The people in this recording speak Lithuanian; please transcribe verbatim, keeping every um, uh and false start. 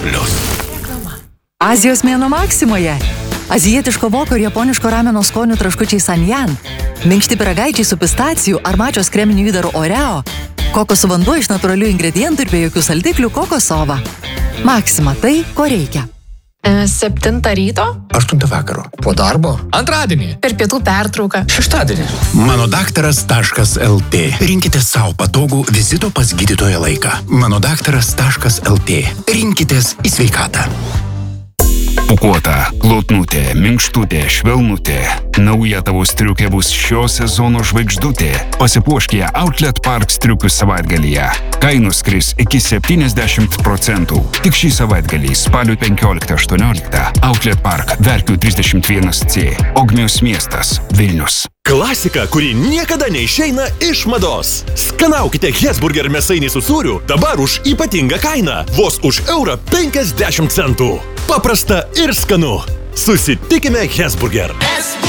plius. Azijos mėnuo Maksimoje. Azijietiško voko ir japoniško rameno skonių traškučiai Sanjan, minkšti pyragaičiai su pistacijų ar mačios kreminių įdarų Oreo, kokosų vanduo iš natūralių ingredientų ir be jokių saldiklių kokosova. Maksima tai, ko reikia. Septintą ryto? Aštuntą vakaro. Po darbo? Antradienį. Per pietų pertrauką. Šeštadienį. Manodaktaras taškas lt. Rinkite savo patogų vizito pas gydytoją laiką. Manodaktaras taškas lt. Rinkitės į sveikatą. Pūkuota, glotnutė, minkštutė, švelnutė. Nauja tavo striukė bus šio sezono žvaigždutė. Pasipuoškė Outlet Park striukių savaitgalyje. Kainos kris iki septyniasdešimt procentų. Tik šį savaitgalį spalio penkioliktą aštuonioliktą Outlet Park Verkių trisdešimt vienas C. Ogmios miestas, Vilnius. Klasika, kuri niekada neišeina iš mados. Skanaukite Hesburger mėsainį su sūriu dabar už ypatingą kainą. Vos už eurą penkiasdešimt centų. Paprasta ir skanu. Susitikime Hesburger.